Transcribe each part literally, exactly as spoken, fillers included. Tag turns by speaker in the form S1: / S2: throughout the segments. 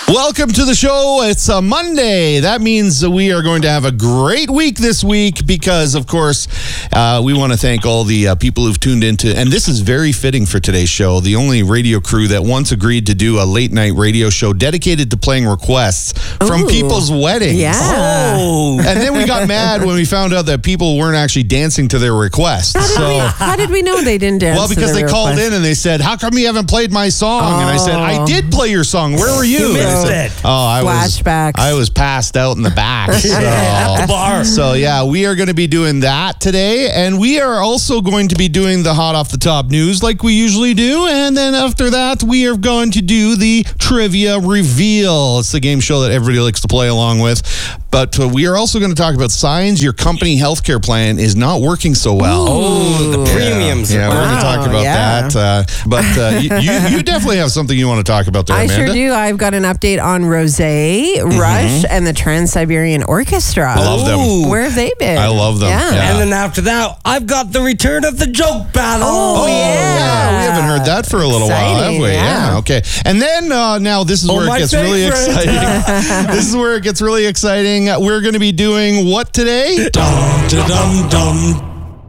S1: Welcome to the show. It's a Monday. That means we are going to have a great week this week because, of course, uh, we want to thank all the uh, people who've tuned into, and this is very fitting for today's show, the only radio crew that once agreed to do a late night radio show dedicated to playing requests from
S2: Ooh.
S1: people's weddings.
S2: Yeah.
S1: Oh. And then we got mad when we found out that people weren't actually dancing to their requests.
S2: How did,
S1: so,
S2: we, how did we know they didn't dance?
S1: well, because
S2: to
S1: they
S2: their
S1: called
S2: request?
S1: in and they said, how come you haven't played my song?
S2: Oh.
S1: And I said, I did play your song. Where were you?
S3: You missed
S1: And I said,
S3: it.
S1: Oh, I was,
S2: Flashbacks.
S1: I was passed out in the back. So,
S3: At the bar.
S1: so yeah, we are going to be doing that today. And we are also going to be doing the hot off the top news like we usually do. And then after that, we are going to do the trivia reveal. It's the game show that everybody likes to play along with. But uh, we are also going to talk about signs your company healthcare plan is not working so well.
S3: Oh, the premiums.
S1: Yeah, we're going to
S2: Wow,
S1: talk about
S2: yeah.
S1: that. Uh, but uh, you, you, you definitely have something you want to talk about there,
S2: I
S1: Amanda.
S2: sure do. I've got an update on Rosé, Rush, and the Trans-Siberian Orchestra.
S1: I love them.
S3: Ooh.
S2: Where have they been?
S1: I love them.
S2: Yeah.
S1: Yeah.
S3: And then after that, I've got the return of the joke battle.
S2: Oh, yeah.
S1: We haven't heard that for a little while, have
S2: Exciting,
S1: we?
S2: yeah.
S1: Okay. And then uh, now this is
S3: Oh,
S1: where it
S3: my
S1: gets really
S3: favorite.
S1: exciting. This is where it gets really exciting. We're going to be doing what today?
S3: Dum da dum dum.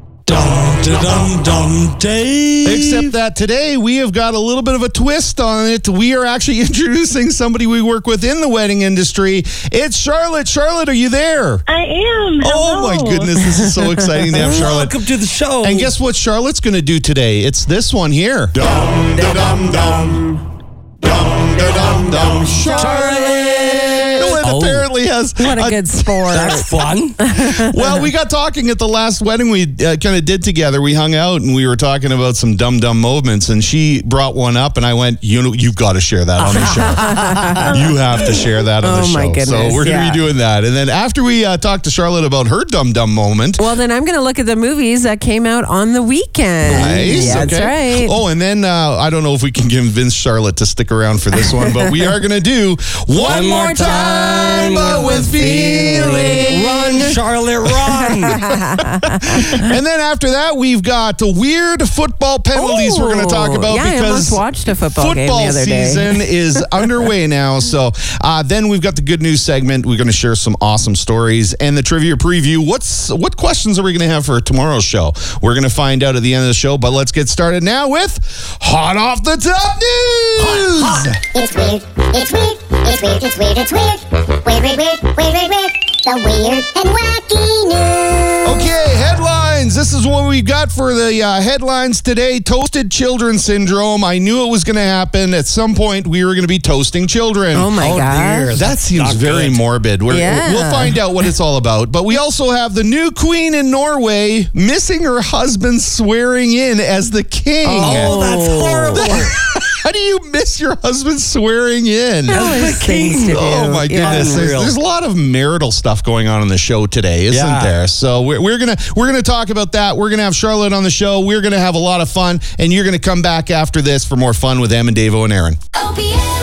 S3: Dum da dum dum day.
S1: Except that today we have got a little bit of a twist on it. We are actually introducing somebody we work with in the wedding industry. It's Charlotte. Charlotte, are you there?
S4: I am.
S1: Oh my
S4: Hello.
S1: goodness, this is so exciting to have Charlotte.
S3: Welcome to the show.
S1: And guess what Charlotte's going to do today? It's this one here. Dum da dum dum. Dum da dum dum. Charlotte. It
S3: Oh.
S1: apparently has
S2: What a good sport.
S3: That's fun.
S1: Well, we got talking at the last wedding we uh, kind of did together. We hung out and we were talking about some dumb dumb moments, and she brought one up, and I went, "You know, you've got to share that on the show. You have to share that on
S2: Oh,
S1: the show."
S2: my goodness,
S1: so we're going to
S2: yeah.
S1: be doing that, and then after we uh, talked to Charlotte about her dumb dumb moment.
S2: Well, then I'm going to look at the movies that came out on the weekend.
S1: Nice.
S2: Yeah,
S1: okay.
S2: That's right.
S1: Oh, and then uh, I don't know if we can convince Charlotte to stick around for this one, but we are going to do one,
S3: more time,
S1: but with feeling.
S3: Run, Charlotte, run.
S1: And then after that, we've got the weird football penalties we're going to talk about
S2: yeah, I
S1: because
S2: almost watched a football, game
S1: football
S2: the other day.
S1: season is underway now. So uh, then we've got the good news segment. We're going to share some awesome stories and the trivia preview. What's what questions are we going to have for tomorrow's show? We're going to find out at the end of the show. But let's get started now with Hot Off the Top News.
S5: It's weird, it's weird, it's weird, it's weird, it's weird. Weird, weird, weird, weird, weird, weird. The weird and wacky news.
S1: Okay, headlines. This is what we've got for the uh, headlines today. Toasted children syndrome. I knew it was going to happen. At some point, we were going to be toasting children.
S2: Oh, my
S3: Oh,
S2: gosh.
S3: dear.
S1: That
S3: That's
S1: seems
S3: not
S1: very
S3: good.
S1: morbid. We're,
S2: Yeah.
S1: We'll find out what it's all about. But we also have the new queen in Norway missing her husband swearing in as the king.
S3: Oh, that's horrible.
S1: How do you miss your husband swearing in?
S2: Always things to do.
S1: Oh my
S2: Yeah.
S1: goodness! There's,
S3: Unreal.
S1: there's a lot of marital stuff going on in the show today, isn't
S3: Yeah.
S1: there? So we're, we're gonna we're gonna talk about that. We're gonna have Charlotte on the show. We're gonna have a lot of fun, and you're gonna come back after this for more fun with Em and Davo and Aaron.
S5: O P M.